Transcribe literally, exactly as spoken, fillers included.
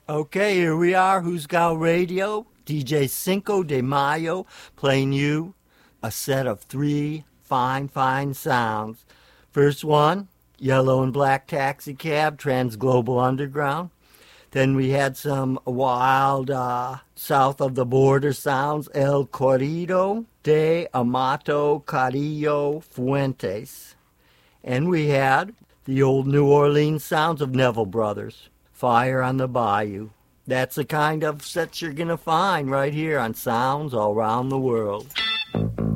Okay, here we are, Who's Got Radio, D J Cinco de Mayo, playing you a set of three fine, fine sounds. First one, Yellow and Black Taxi Cab, Transglobal Underground. Then we had some wild uh, south of the border sounds, El Corrido de Amato Carrillo Fuentes. And we had the old New Orleans sounds of Neville Brothers, Fire on the Bayou. That's the kind of sets you're going to find right here on Sounds All Around the World.